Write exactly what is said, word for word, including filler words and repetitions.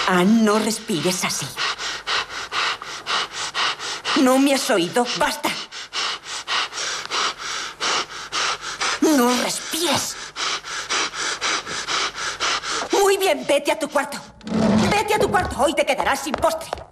Anne, no respires así. ¿No me has oído? ¡Basta! ¡No respires! Muy bien, vete a tu cuarto. Vete a tu cuarto. Hoy te quedarás sin postre.